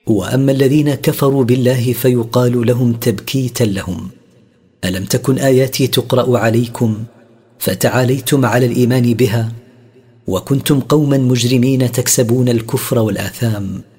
واما الذين كفروا بالله فيقال لهم تبكيتا لهم: الم تكن اياتي تقرا عليكم فتعاليتم على الايمان بها وكنتم قوما مجرمين تكسبون الكفر والاثام.